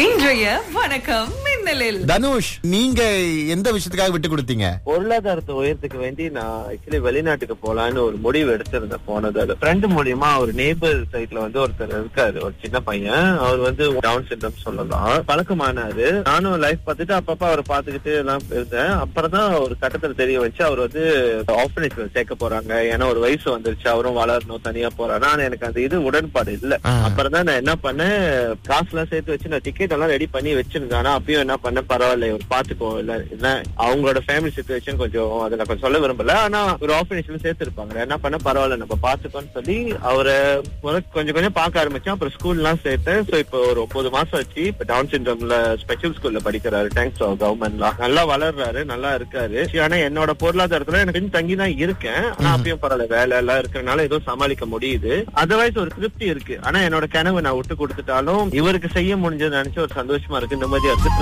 இன்றைய வணக்கம் மின்னலில் தனுஷ், நீங்க எந்த விஷயத்துக்காக விட்டு கொடுத்தீங்க? பொருளாதாரத்தை உயர்த்துக்கு வேண்டி நான் ஆக்சுவலி வெளிநாட்டுக்கு போலான்னு ஒரு முடிவு எடுத்திருந்தேன். போனது ஃப்ரெண்டு மூலியமா ஒரு நேபர் சைட்ல ஒருத்தர் இருக்காரு, ஒரு சின்ன பையன். அவர் டவுன் சிண்ட்ரோம் சொல்லலாம், பழக்கமானாரு. நானும் லைஃப் பார்த்துட்டு அப்பப்ப அவரை பாத்துக்கிட்டு எல்லாம் இருந்தேன். அப்புறம் தான் ஒரு கட்டத்துல தெரிய வச்சு அவர் ஆர்ஃபனேஜ்ல சேர்க்க போறாங்க. ஏன்னா ஒரு வயசு வந்துருச்சு, அவரும் வளரணும், தனியா போறாரு. ஆனா எனக்கு அந்த இது உடன்பாடு இல்ல. அப்புறம் தான் நான் என்ன பண்ணேன், காசு எல்லாம் சேர்த்து வச்சு நான் டிக்கெட் எல்லாம் ரெடி பண்ணி வச்சிருந்தேன். ஆனா அப்பயும் என்ன பண்ண, பரவாயில்ல ஒரு பாத்துக்கோ, இல்ல அவங்களோட ஃபேமிலி சிச்சுவேஷன் கொஞ்சம் அதை நான் கொஞ்சம் சொல்ல விரும்பல. ஆனா ஒரு ஆர்ஃபனேஜ்ல சேர்த்து இருப்பாங்க. என்ன பண்ண, பரவாயில்ல நம்ம பாத்துக்கோன்னு சொல்லி அவரை கொஞ்சம் கொஞ்சம் பார்க்க ஆரம்பிச்சேன். அப்புறம் ஸ்கூல் எல்லாம் சேர்த்தேன். சோ இப்போ ஒரு 9 மாசம் ஆச்சு. இப்ப டவுன் சிண்ட்ரோம்ல ஸ்பெஷல் ஸ்கூல்ல படிக்கிறாரு. தேங்க்ஸ் கவர்மெண்ட்லாம் நல்லா வளர்றாரு, நல்லா இருக்காரு. ஆனா என்னோட பொருளாதாரத்துல எனக்கு தங்கி தான் இருக்கேன். ஆனா அப்பயும் பரவாயில்ல, வேலை எல்லாம் இருக்கிறதுனால ஏதோ சமாளிக்க முடியுது. அதர்வைஸ் ஒரு திருப்தி இருக்கு. ஆனா என்னோட கனவு நான் விட்டு கொடுத்துட்டாலும் இவருக்கு செய்ய முடிஞ்சது நினைச்சு ஒரு சந்தோஷமா இருக்கு, நிம்மதியா இருக்கு.